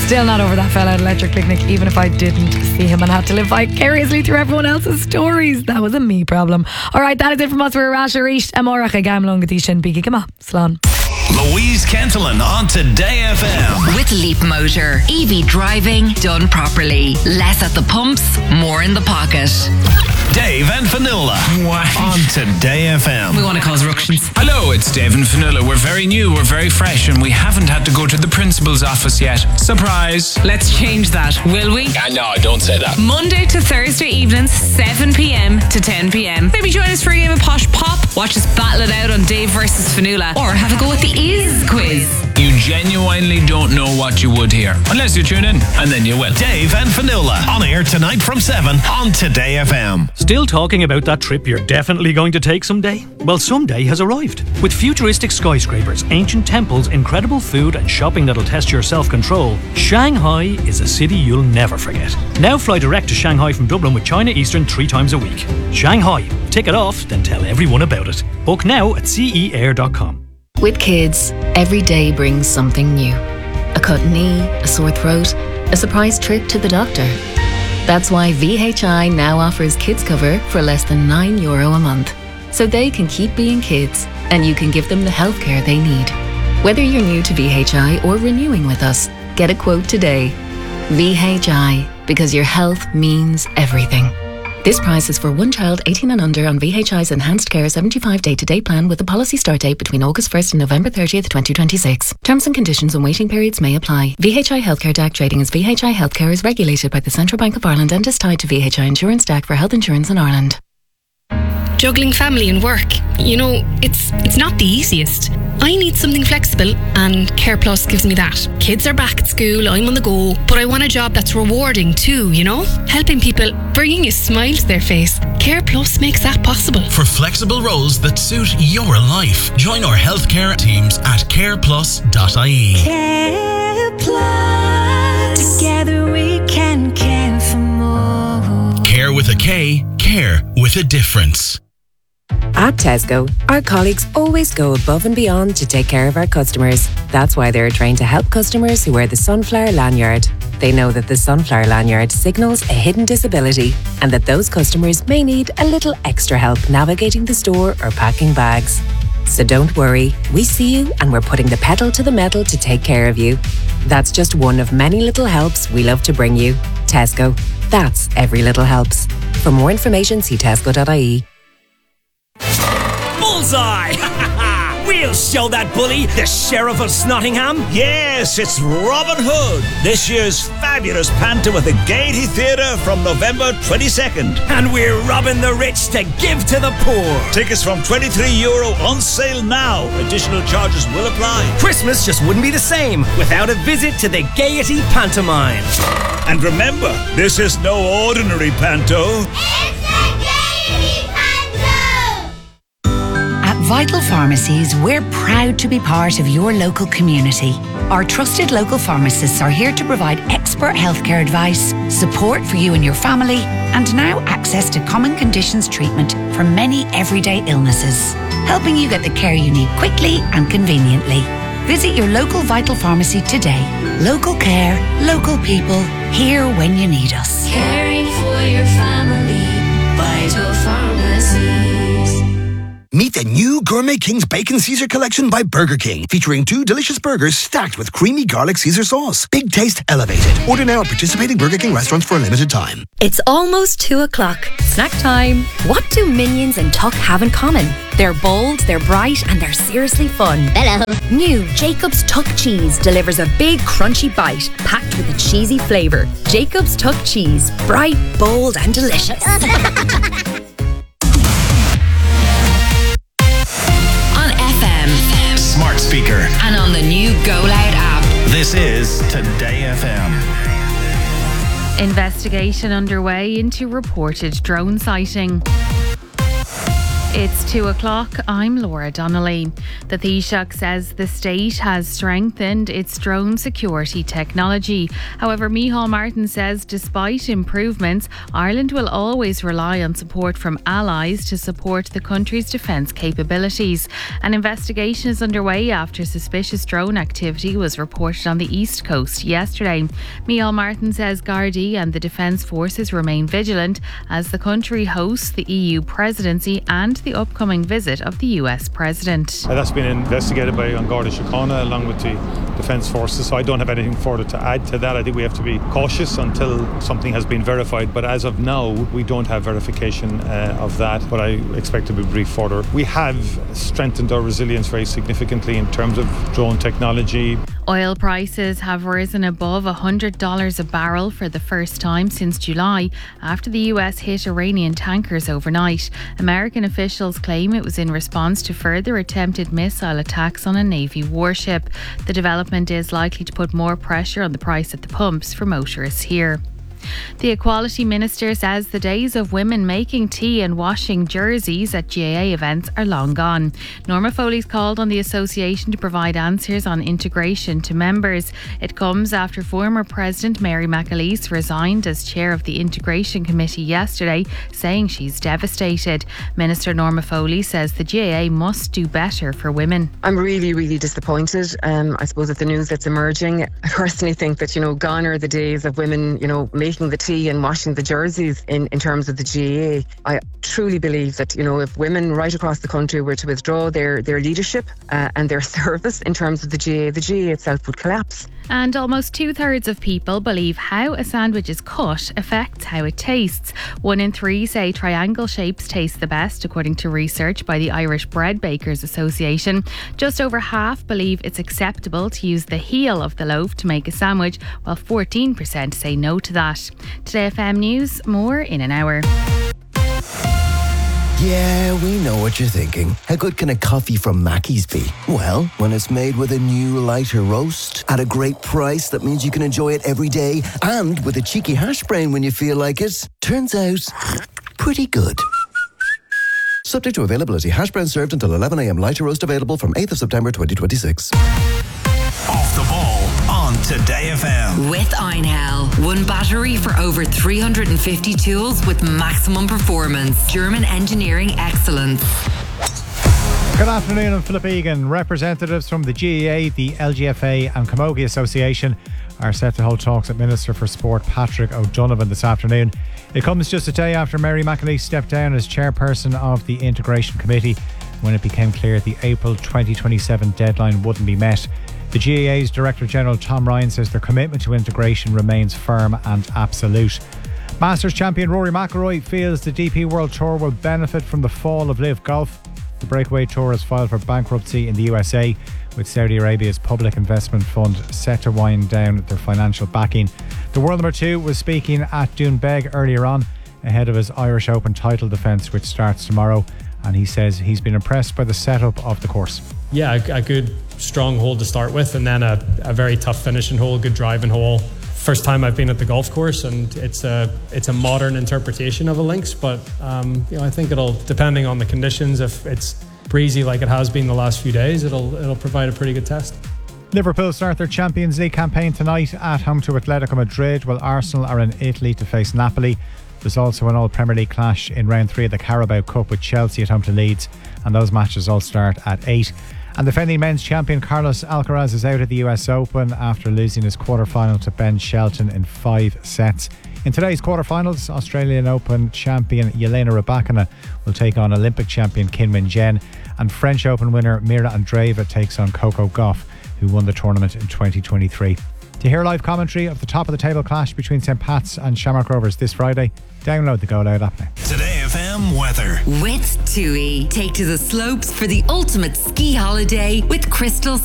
Still not over that fella at Electric Picnic, even if I didn't see him and had to live vicariously through everyone else's stories. That was a me problem. Alright, that is it from us. We're Rasha Reach, Amorach, Gamlong, Gadisha, Biggie, come on, Slán. Louise Kentelin on Today FM. With Leap Motor. EV driving done properly. Less at the pumps, more in the pocket. Dave and Fionnuala on Today FM. We want to cause ructions. Hello, it's Dave and Fionnuala. We're very new, we're very fresh, and we haven't had to go to the principal's office yet. Surprise. Let's change that, will we? No, don't say that. Monday to Thursday evenings, 7 p.m. to 10 p.m. Maybe join us for a game of Posh Pop, watch us battle it out on Dave versus Fionnuala, or have a go at the Is quiz. You genuinely don't know what you would hear, unless you tune in, and then you will. Dave and Fionnuala on air tonight from 7 on Today FM. Still talking about that trip you're definitely going to take someday? Well, someday has arrived. With futuristic skyscrapers, ancient temples, incredible food and shopping that'll test your self-control, Shanghai is a city you'll never forget. Now fly direct to Shanghai from Dublin with China Eastern 3 times a week. Shanghai. Tick it off, then tell everyone about it. Book now at ceair.com. With kids, every day brings something new. A cut knee, a sore throat, a surprise trip to the doctor. That's why VHI now offers kids cover for less than €9 a month. So they can keep being kids and you can give them the healthcare they need. Whether you're new to VHI or renewing with us, get a quote today. VHI, because your health means everything. This price is for one child 18 and under on VHI's Enhanced Care 75 day-to-day plan with a policy start date between August 1st and November 30th, 2026. Terms and conditions and waiting periods may apply. VHI Healthcare DAC trading as VHI Healthcare is regulated by the Central Bank of Ireland and is tied to VHI Insurance DAC for health insurance in Ireland. Juggling family and work, you know, it's not the easiest. I need something flexible and Care Plus gives me that. Kids are back at school, I'm on the go, but I want a job that's rewarding too, you know? Helping people, bringing a smile to their face. Care Plus makes that possible. For flexible roles that suit your life, join our healthcare teams at careplus.ie. Care Plus. Together we can care for more. Care with a K, care with a difference. At Tesco, our colleagues always go above and beyond to take care of our customers. That's why they're trained to help customers who wear the Sunflower lanyard. They know that the Sunflower lanyard signals a hidden disability and that those customers may need a little extra help navigating the store or packing bags. So don't worry, we see you and we're putting the pedal to the metal to take care of you. That's just one of many little helps we love to bring you. Tesco, that's every little helps. For more information, see tesco.ie. Bullseye! We'll show that bully, the Sheriff of Snottingham. Yes, it's Robin Hood, this year's fabulous panto at the Gaiety Theatre from November 22nd. And we're robbing the rich to give to the poor. Tickets from €23 on sale now. Additional charges will apply. Christmas just wouldn't be the same without a visit to the Gaiety Pantomime. And remember, this is no ordinary panto. Vital Pharmacies, we're proud to be part of your local community. Our trusted local pharmacists are here to provide expert healthcare advice, support for you and your family, and now access to common conditions treatment for many everyday illnesses, helping you get the care you need quickly and conveniently. Visit your local Vital Pharmacy today. Local care, local people, here when you need us. Caring for your family, Vital Pharmacies. Meet the new Gourmet King's Bacon Caesar collection by Burger King, featuring 2 delicious burgers stacked with creamy garlic Caesar sauce. Big taste elevated. Order now at participating Burger King restaurants for a limited time. It's almost 2 o'clock. Snack time. What do Minions and Tuck have in common? They're bold, they're bright, and they're seriously fun. Hello. New Jacob's Tuck Cheese delivers a big crunchy bite packed with a cheesy flavour. Jacob's Tuck Cheese. Bright, bold, and delicious. Smart speaker. And on the new Go Loud app. This is Today FM. Investigation underway into reported drone sighting. It's 2 o'clock. I'm Laura Donnelly. The Taoiseach says the state has strengthened its drone security technology. However, Micheál Martin says despite improvements, Ireland will always rely on support from allies to support the country's defence capabilities. An investigation is underway after suspicious drone activity was reported on the East Coast yesterday. Micheál Martin says Gardaí and the Defence Forces remain vigilant as the country hosts the EU presidency and the upcoming visit of the US President. That's been investigated by An Garda Síochána along with the Defence Forces, so I don't have anything further to add to that. I think we have to be cautious until something has been verified, but as of now we don't have verification of that, but I expect to be briefed further. We have strengthened our resilience very significantly in terms of drone technology. Oil prices have risen above $100 a barrel for the first time since July after the US hit Iranian tankers overnight. American officials claim it was in response to further attempted missile attacks on a Navy warship. The development is likely to put more pressure on the price at the pumps for motorists here. The Equality Minister says the days of women making tea and washing jerseys at GAA events are long gone. Norma Foley's called on the association to provide answers on integration to members. It comes after former President Mary McAleese resigned as chair of the Integration Committee yesterday, saying she's devastated. Minister Norma Foley says the GAA must do better for women. I'm really, really disappointed. I suppose at the news that's emerging. I personally think that, gone are the days of women, making the tea and washing the jerseys in terms of the GAA. I truly believe that, if women right across the country were to withdraw their leadership and their service in terms of the GAA itself would collapse. And almost 2/3 of people believe how a sandwich is cut affects how it tastes. 1 in 3 say triangle shapes taste the best, according to research by the Irish Bread Bakers Association. Just over half believe it's acceptable to use the heel of the loaf to make a sandwich, while 14% say no to that. Today FM News, more in an hour. Yeah, we know what you're thinking. How good can a coffee from Mackey's be? Well, when it's made with a new lighter roast at a great price that means you can enjoy it every day and with a cheeky hash brown when you feel like it, turns out pretty good. Subject to availability. Hash brown served until 11 a.m. Lighter roast available from 8th of September 2026. Off the ball on Today FM. With Einhell. One battery for over 350 tools with maximum performance. German engineering excellence. Good afternoon, I'm Philip Egan. Representatives from the GAA, the LGFA and Camogie Association are set to hold talks at Minister for Sport Patrick O'Donovan this afternoon. It comes just a day after Mary McAleese stepped down as chairperson of the Integration Committee when it became clear the April 2027 deadline wouldn't be met. The GAA's Director General Tom Ryan says their commitment to integration remains firm and absolute. Masters champion Rory McIlroy feels the DP World Tour will benefit from the fall of LIV Golf. The Breakaway Tour has filed for bankruptcy in the USA, with Saudi Arabia's public investment fund set to wind down their financial backing. The world number 2 was speaking at Doonbeg earlier on ahead of his Irish Open title defence, which starts tomorrow, and he says he's been impressed by the setup of the course. Yeah, a good strong hole to start with, and then a very tough finishing hole, good driving hole. First time I've been at the golf course, and it's a modern interpretation of a links, but I think it'll, depending on the conditions, if it's breezy like it has been the last few days, it'll provide a pretty good test. Liverpool start their Champions League campaign tonight at home to Atletico Madrid, while Arsenal are in Italy to face Napoli. There's also an all-Premier League clash in round 3 of the Carabao Cup with Chelsea at home to Leeds, and those matches all start at 8. And defending men's champion Carlos Alcaraz is out of the US Open after losing his quarter-final to Ben Shelton in 5 sets. In today's quarter-finals, Australian Open champion Jelena Rybakina will take on Olympic champion Qinwen Zheng, and French Open winner Mira Andreeva takes on Coco Gauff, who won the tournament in 2023. To hear live commentary of the top-of-the-table clash between St Pat's and Shamrock Rovers this Friday, download the Go Loud app now. Today FM weather. With TUI, take to the slopes for the ultimate ski holiday with Crystal